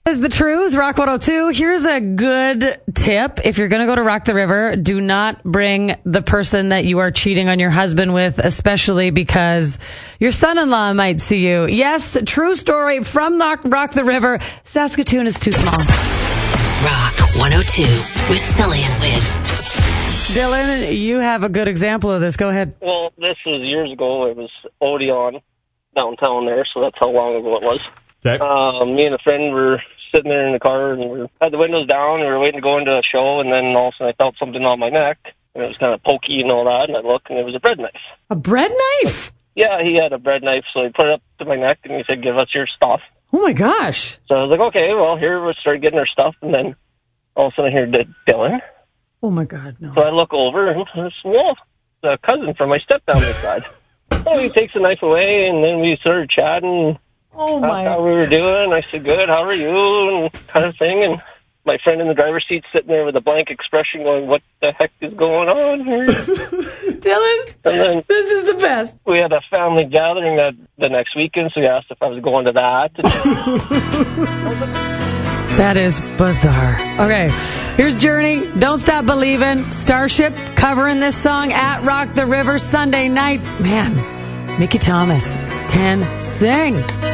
Is the Trues, Rock 102. Here's a good tip. If you're going to go to Rock the River, do not bring the person that you are cheating on your husband with, especially because your son-in-law might see you. Yes, true story from Rock the River. Saskatoon is too small. Rock 102 with Sully and Win. Dylan, you have a good example of this. Go ahead. Well, this was years ago. It was Odeon downtown there, so that's how long ago it was. Okay. Me and a friend were sitting there in the car, and we had the windows down, and we were waiting to go into a show, and then all of a sudden I felt something on my neck, and it was kind of pokey and all that, and I looked, and it was a bread knife. A bread knife? Yeah, he had a bread knife, so he put it up to my neck, and he said, "Give us your stuff." Oh, my gosh. So I was like, okay, well, here we started getting our stuff, and then all of a sudden I hear Dylan. Oh, my God, no. So I look over, and it's, well, the cousin from my stepfamily's side. So he takes the knife away, and then we started chatting. Oh, my. How we were doing. I said, good, how are you? And kind of thing. And my friend in the driver's seat sitting there with a blank expression going, what the heck is going on here? Dylan, And then this is the best. we had a family gathering the next weekend, so he asked if I was going to that. That is bizarre. Okay, here's Journey, Don't Stop Believin', Starship covering this song at Rock the River Sunday night. Man, Mickey Thomas can sing.